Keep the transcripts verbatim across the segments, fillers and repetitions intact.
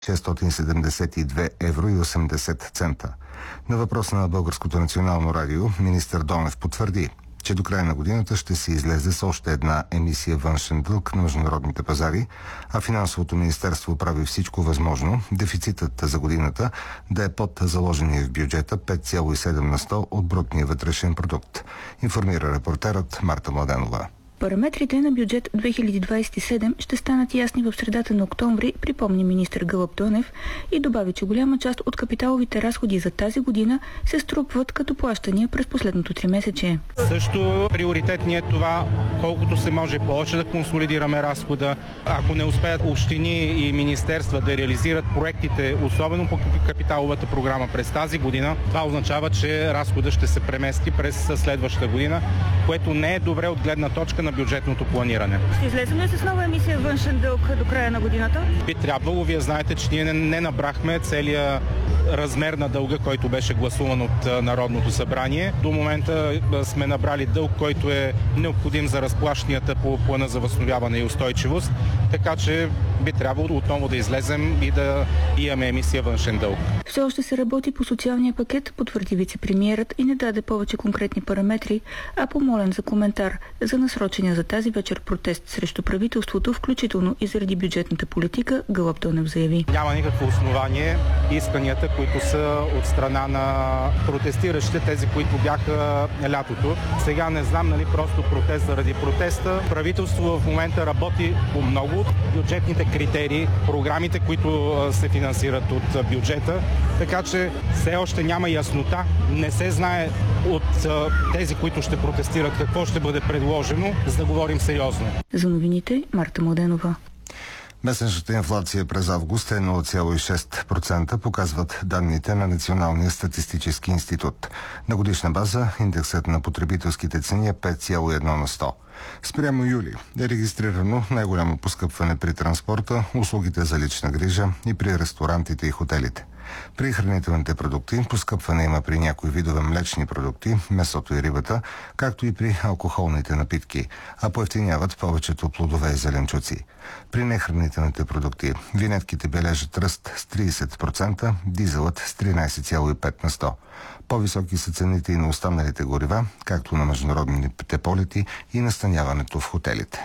шестстотин седемдесет и две евро и осемдесет цента. На въпрос на Българското национално радио министър Донев потвърди, че до края на годината ще се излезе с още една емисия външен дълг на международните пазари, а финансовото министерство прави всичко възможно дефицитът за годината да е под заложения в бюджета пет цяло и седем на сто от брутния вътрешен продукт, информира репортерът Марта Младенова. Параметрите на бюджет две хиляди двадесет и седем ще станат ясни в средата на октомври, припомни министър Гълъб Донев и добави, че голяма част от капиталовите разходи за тази година се струпват като плащания през последното тримесечие. Също приоритет ни е това, колкото се може повече да консолидираме разхода. Ако не успеят общини и министерства да реализират проектите, особено по капиталовата програма през тази година, това означава, че разхода ще се премести през следващата година, което не е добре от гледна точка на бюджетното планиране. Ще излезем ли с нова емисия външен дълг до края на годината? Би трябвало. Вие знаете, че ние не, не набрахме целия размер на дълга, който беше гласуван от Народното събрание. До момента сме набрали дълг, който е необходим за разплащанията по плана за възстановяване и устойчивост, така че би трябвало отново да излезем и да имаме емисия външен дълг. Все още се работи по социалния пакет, потвърди вицепремиерът и не даде повече конкретни параметри, а помолен за коментар за насрочения за тази вечер протест срещу правителството, включително и заради бюджетната политика, Гълъб Донев заяви. Няма никакво основание исканията, които са от страна на протестиращите, тези, които бяха лятото. Сега не знам, нали, просто протест заради протеста. Правителство в момента работи по много от бюджетните критерии, програмите, които се финансират от бюджета, така че все още няма яснота. Не се знае от тези, които ще протестират, какво ще бъде предложено, за да говорим сериозно. За новините, Марта Младенова. Месечната инфлация през август е нула цяло и шест процента, показват данните на Националния статистически институт. На годишна база индексът на потребителските цени е пет цяло и едно на сто. Спрямо юли е регистрирано най-голямо поскъпване при транспорта, услугите за лична грижа и при ресторантите и хотелите. При хранителните продукти поскъпване има при някои видове млечни продукти, месото и рибата, както и при алкохолните напитки, а поевтиняват повечето плодове и зеленчуци. При нехранителните продукти винетките бележат ръст с тридесет процента, дизелът с тринадесет цяло и пет на сто. По-високи са цените и на останалите горива, както на международните полети и настаняването в хотелите.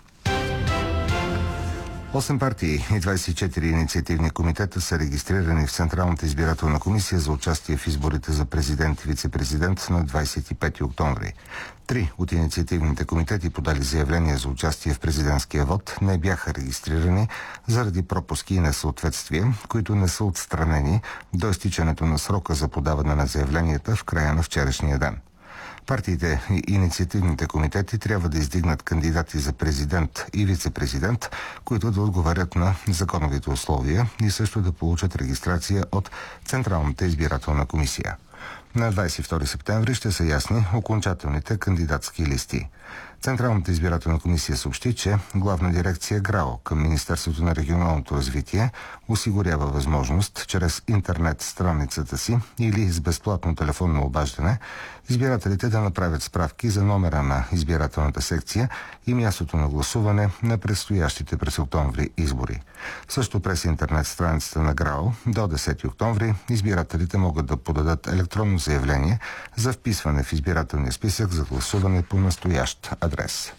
осем партии и двадесет и четири инициативни комитета са регистрирани в Централната избирателна комисия за участие в изборите за президент и вице-президент на двадесет и пети октомври. Три от инициативните комитети, подали заявление за участие в президентския вод, не бяха регистрирани заради пропуски и несъответствия, които не са отстранени до изтичането на срока за подаване на заявленията в края на вчерашния ден. Партиите и инициативните комитети трябва да издигнат кандидати за президент и вице-президент, които да отговарят на законовите условия и също да получат регистрация от Централната избирателна комисия. На двадесет и втори септември ще са ясни окончателните кандидатски листи. Централната избирателна комисия съобщи, че Главна дирекция ГРАО към Министерството на регионалното развитие осигурява възможност чрез интернет страницата си или с безплатно телефонно обаждане избирателите да направят справки за номера на избирателната секция и мястото на гласуване на предстоящите през октомври избори. Също през интернет страницата на ГРАО до десети октомври избирателите могат да подадат електронно заявление за вписване в избирателния списък за гласуване по настоящ адрес.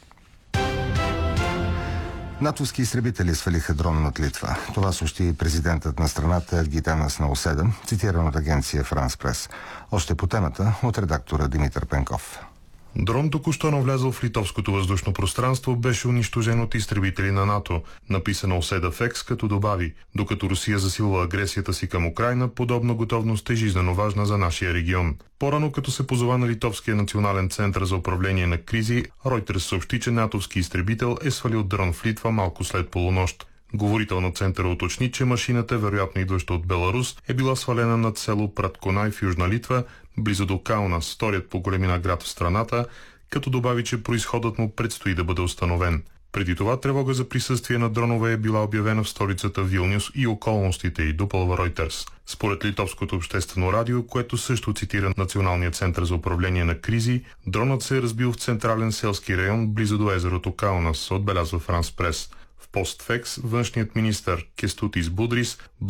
натовски изтребители свалиха дрон над Литва. Това съобщи президентът на страната Гитанас Науседа, цитиран от агенция Франс Прес. Още по темата от редактора Димитър Пенков. Дрон, току-що навлязъл в литовското въздушно пространство, беше унищожен от изтребители на НАТО, написа Науседа в Екс, като добави: докато Русия засилва агресията си към Украйна, подобна готовност е жизнено важна за нашия регион. По-рано, като се позова на Литовския национален център за управление на кризи, Ройтерс съобщи, че натовски изтребител е свалил дрон в Литва малко след полунощ. Говорител на центъра уточни, че машината, вероятно идваща от Беларус, е била свалена над село Пратконай в Южна Литва, близо до Каунас, вторият по големина град в страната, като добави, че произходът му предстои да бъде установен. Преди това тревога за присъствие на дронове е била обявена в столицата Вилнюс и околностите й, допълва Ройтерс. Според литовското обществено радио, което също цитира Националния център за управление на кризи, дронът се е разбил в централен селски район близо до езерото Каунас, отбелязва Франс Прес. В постфекс външният министър Кестутис Будрис